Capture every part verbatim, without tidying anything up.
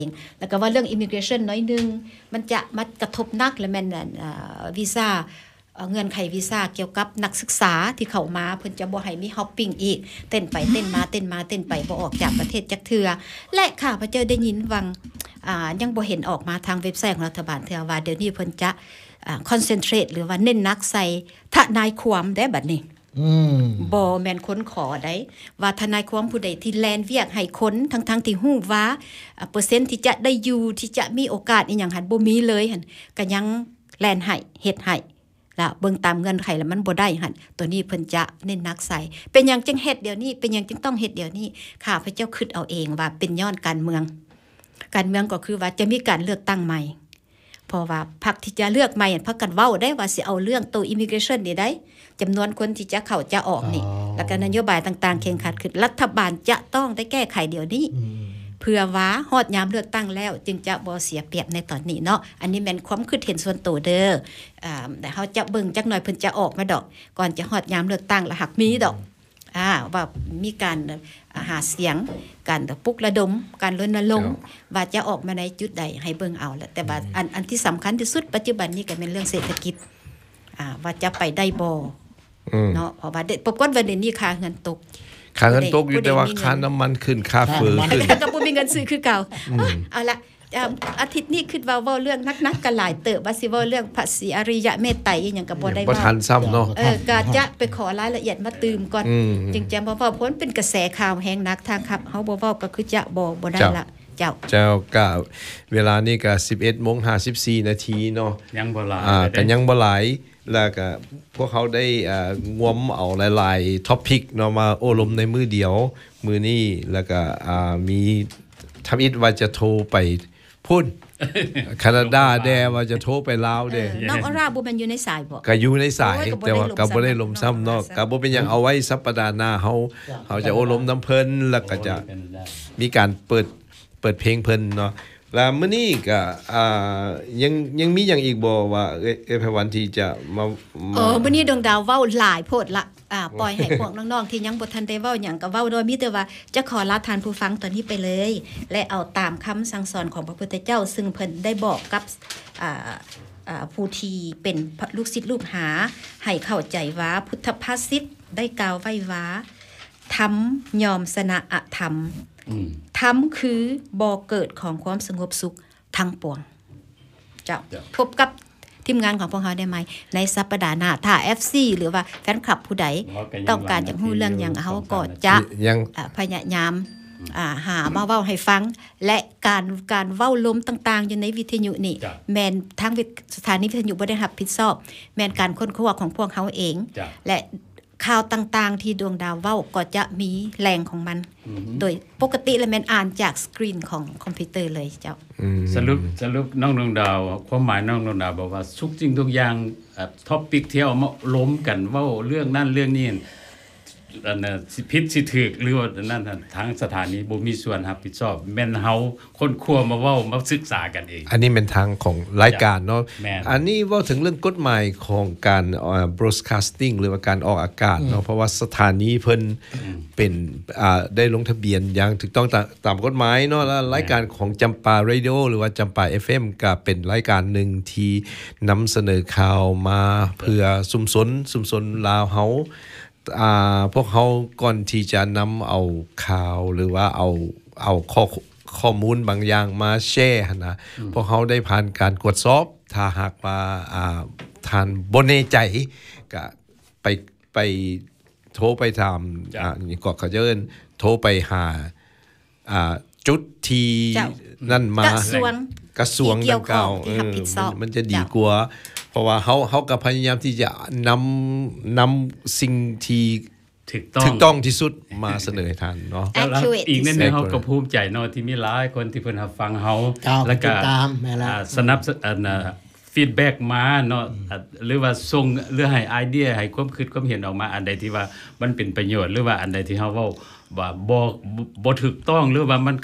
แล้วก็ว่าเรื่อง immigration น้อยนึงมันจะมากระทบนักและแม่นวีซ่าเงื่อนไขวีซ่าเกี่ยวกับนักศึกษาที่เข้ามาเพิ่นจะบ่ให้มีฮอปปิ้งอีกเต้นไปเต้นมาเต้นมาเต้นไปบ่ออกจากประเทศจักเทื่อและข้าพเจ้าได้ยินวังอ่ายังบ่เห็นออกมาทางเว็บไซต์ของรัฐบาลเทื่อว่าเดี๋ยวนี้เพิ่นจะอ่า concentrate หรือว่าเน้นหนักใส่ทนายความได้บัดนี้อืมบ่แม่นคนขอได้ว่าทนายความผู้ใดที่แลนเวียกให้คนทั้งๆที่ฮู้ว่าเปอร์เซ็นต์ที่จะได้อยู่ที่จะมีโอกาสอีหยังหั่นบ่มีเลยหั่นก็ยังแลนให้เฮ็ดให้ละเบิ่งตามเงื่อนไขแล้วมันบ่ได้หั่นตัวนี้เพิ่นจะเน้นหนักใส่เป็นหยังจึงเฮ็ดเดี๋ยวนี้เป็นหยังจึงต้องเฮ็ดเดี๋ยวนี้ข้าพเจ้าคิดเอาเองว่าเป็นย้อนการเมืองการเมืองก็คือว่าจะมีการเลือกตั้งใหม่เพราะว่าพรรคที่จะเลือกใหม่พรรคกันเว้าได้ว่าสิเอาเรื่องตัว immigration นี่ได้จำนวนคนที่จะเข้าจะออกนี่แล้วก็นโยบายต่างๆเข่งขัดขึ้นรัฐบาลจะต้องได้แก้ไขเดี๋ยวนี้เพื่อว่าฮอดยามเลือกตั้งแล้วจึงจะบ่เสียเปรียบในตอนนี้เนาะอันนี้แม่นความคิดเห็นส่วนตัวเด้ออ่าแต่เฮาจะเบิ่งจักหน่อยเพิ่นจะออกมาดอกก่อนจะฮอดยามเลือกตั้งแล้วหักมีดอกอ่าว่ามีการหาเสียงการปลุกระดมการรณรงค์ว่าจะออกมาในจุดใดให้เบิ่งเอาแหละแต่ว่าอันอันที่สำคัญที่สุดปัจจุบันนี้ก็เป็นเรื่องเศรษฐกิจอ่าว่าจะไปได้บ่เนาะเพราะว่าปกติวันนี้ค่าเงินตกค่าเงินตกอยู่แต่ว่าค่าน้ำมันขึ้นค่าเฟ้อขึ้นก็บ่มีเงินซื้อคือเก่าเอาละอาทิตย์นี้คิดว่าเว้าเรื่องนักๆกันหลายเติบว่าสิเว้าเรื่องภาษีอริยะเมตไตรอีหยังก็บ่ได้ว่าบ่ทันซ้ำเนาะเออก็จะไปขอรายละเอียดมาตื่มก่อนจึงจะบ่เว้าเพราะมันเป็นกระแสข่าวแฮงนักทางครับเฮาบ่เว้าก็คือจะบ่บ่ได้ละเจ้าเจ้าก็เวลานี้ก็ สิบเอ็ดโมงห้าสิบสี่ นาทีเนาะยังบ่หลายอ่าก็ยังบ่หลายแล้วก็พวกเขาได้อ่างวมเอาหลายๆท็อปิกเนาะมาโอ้ลมในมือเดียวมือนี้แล้วก็อ่ามีทำอิดว่าจะโทรไปพูดแคนาดาแดว่าจะโทรไปลาวแดน้องอราบ่แม่นอยู่ในสายบ่ก็อยู่ในสายแต่ว่าก็บ่ได้ลมซ้ำเนาะก็บ่เป็นหยังเอาไว้สัปดาห์หน้าเฮาเฮาจะโอ้ลมน้ำเพิ่นแล้วก็จะมีการเปิดเปิดเพลงเพิ่นเนาะแล้วมื้อนี้ก็อ่ายังยังมีหยังอีกบ่ว่าเอ้ยไผวันที่จะมาเออมื้อนี้ดวงดาวเว้าหลายโพดละอ่าปล่อยให้พวกน้องๆที่ยังบ่ทันได้เว้าหยังก็เว้าโดยมีแต่ว่าจะขอลาทานผู้ฟังตอนนี้ไปเลยและเอาตามคำสั่งสอนของพระพุทธเจ้าซึ่งเพิ่นได้บอกกับอ่าอ่าผู้ที่เป็นลูกศิษย์ลูกหาให้เข้าใจว่าพุทธภาษิตได้กล่าวไว้ว่าธรรมยอมสนะอธรรมธรรมคือบ่อเกิดของความสงบสุขทั้งปวงเจ้าพบกับทีมงานของพวกเราได้ไหมในสัปดาห์หน้าถ้า เอฟ ซี หรือว่าแฟนคลับผู้ใดต้องการจะรู้เรื่องอย่างเฮาก็จะพยายามอ่าหามาเว้าให้ฟังและการการเว้าล้มต่างๆอยู่ในวิทยุนี่แม่นทางสถานีวิทยุบ่ได้รับผิดชอบแม่นการค้นคว้าของพวกเฮาเองและข่าวต่างๆที่ดวงดาวเว้าก็จะมีแรงของมันโดยปกติแล้วแม่นอ่านจากสกรีนของคอมพิวเตอร์เลยเจ้าสรุปสรุปน้องดวงดาวความหมายน้องดวงดาวบอกว่าทุกสิ่งทุกอย่างท็อปิกที่เอามาล้มกันเว้าเรื่องนั้นเรื่องนี้อันน่ะสิผิดสิถูกหรือว่านั่นทางสถานีบ่มีส่วนรับผิดชอบแม่นเฮาคนคั่วมาเว้ามาศึกษากันเองอันนี้เป็นทางของรายการเนาะอันนี้เว้าถึงเรื่องกฎหมายของการเอ่อ broadcasting หรือว่าการออกอากาศเนาะเพราะว่าสถานีเพิ่นเป็นอ่าได้ลงทะเบียนอย่างถูกต้องตามกฎหมายเนาะแล้วรายการของจำปา Radio หรือว่าจำปา เอฟ เอ็ม ก็เป็นรายการนึงที่นำเสนอข่าวมาเพื่อชุมชนชุมชนลาวเฮาอ่าพวกเขาก่อนที่จะนำเอาข่าวหรือว่าเอาเอาข้อข้อมูลบางอย่างมาแชร์นะพวกเขาได้ผ่านการตรวจสอบถ้าหากว่าอ่าท่านบ่แน่ใจก็ไปไปโทรไปถามอ่านี่ก็เขาเอิ้นโทรไปหาอ่าจุดที่นั่นมากระทรวงกระทรวงดังกล่าวเออมันจะดีกว่าเพราะว่าเฮาเฮาก็พยายามที่จะนำนำสิ่งที่ถูกต้องถูกต้องที่สุดมาเสนอให้ท่านเนาะแล้วอีกนิดนึงเฮาก็ภูมิใจเนาะที่มีหลายคนที่เพิ่นรับฟังเฮาแล้วก็สนับอันน่ะฟีดแบ็กมาเนาะหรือว่าส่งหรือให้ไอเดียให้ความคิดความเห็นออกมาอันใดที่ว่ามันเป็นประโยชน์หรือว่าอันใดที่เฮาเว้าว่าบ่บ่ถูกต้องหรือว่ามันขัด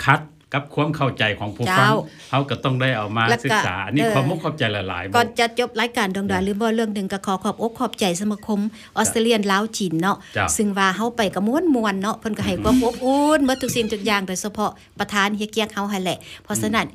กับความเข้าใจของผู้ฟังเจ้าเฮาก็ต้องได้เอามาแล้วก็ศึกษาอันนี้เออขอมุกขอบใจหลายๆก่อนจะจบรายการดองดาลืมว่าเรื่องหนึงก็ขอขอบอกขอบใจสมาคมออสเตรเลียนลาวจีนเนาะจ้ะซึ่งว่าเฮาไปก็ม่วนๆเนาะเพิ่นก็ให้ความอบอุ่นหมดทุกสิ่งทุกอย่างโดยเฉพาะประธานเฮียเกียกเฮาหั่นแหละเพราะฉะนั้น